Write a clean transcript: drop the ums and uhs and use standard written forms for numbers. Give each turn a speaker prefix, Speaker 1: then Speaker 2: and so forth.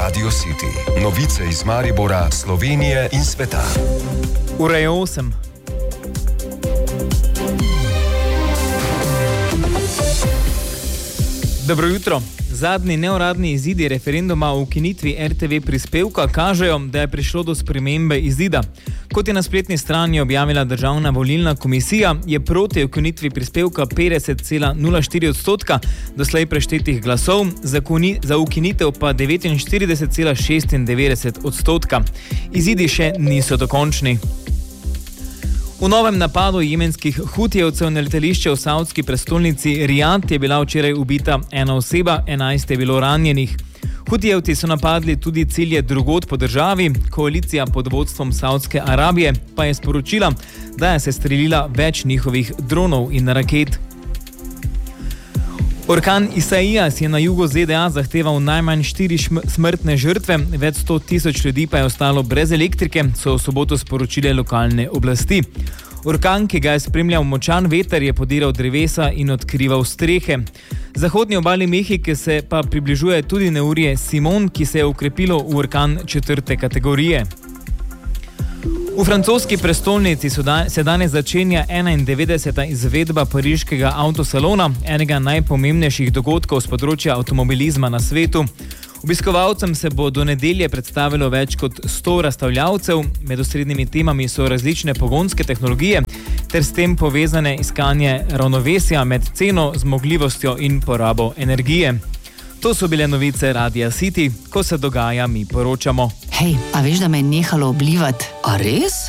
Speaker 1: Radio City. Novice iz Maribora, Slovenije in sveta.
Speaker 2: Ura je 8. Dobro jutro. Zadnji neuradni izidi referenduma o ukinitvi RTV prispevka kažejo, da je prišlo do spremembe izida. Kot je na spletni strani objavila Državna volilna komisija, je proti ukinitvi prispevka 50,04% doslej preštetih glasov, za ukinitev pa 49,96%. Izidi še niso dokončni. V novem napadu jemenskih Hutijevcev na letališče v savdski prestolnici Rijad je bila včeraj ubita ena oseba, 11 je bilo ranjenih. Hutijevci so napadli tudi cilje drugod po državi, koalicija pod vodstvom Savdske Arabije pa je sporočila, da je sestrelila več njihovih dronov in raket. Orkan Isaias je na jugu ZDA zahteval najmanj 4 smrtne žrtve, več 100.000 ljudi pa je ostalo brez elektrike, so v soboto sporočile lokalne oblasti. Orkan, ki ga je spremljal močan veter, je podiral drevesa in odkrival strehe. Zahodni obali Mehike se pa približuje tudi neurje Simon, ki se je ukrepilo v orkan 4. kategorije. V francoski prestolnici se danes začenja 91. izvedba pariškega avtosalona, enega najpomembnejših dogodkov z področja avtomobilizma na svetu. Obiskovalcem se bo do nedelje predstavilo več kot 100 razstavljavcev, med osrednjimi temami so različne pogonske tehnologije ter s tem povezane iskanje ravnovesja med ceno, zmogljivostjo in porabo energije. To so bile novice Radia City, ko se dogaja, mi poročamo.
Speaker 3: Hej, a veš, da me je nehalo oblivati? A res?